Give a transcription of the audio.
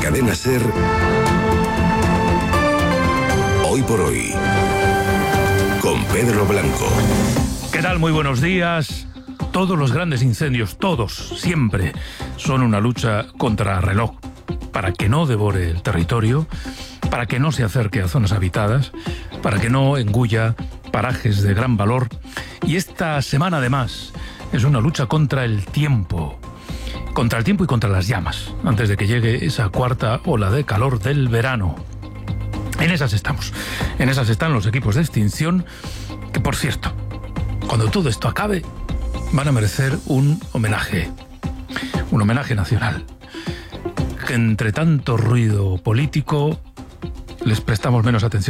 Cadena SER, Hoy por Hoy, con Pedro Blanco. ¿Qué tal? Muy buenos días. Todos los grandes incendios, todos, siempre, son una lucha contra reloj, para que no devore el territorio, para que no se acerque a zonas habitadas, para que no engulla parajes de gran valor. Y esta semana, además, es una lucha contra el tiempo y contra las llamas, antes de que llegue esa cuarta ola de calor del verano. En esas estamos. En esas están los equipos de extinción, que, por cierto, cuando todo esto acabe, van a merecer un homenaje nacional. Que entre tanto ruido político les prestamos menos atención.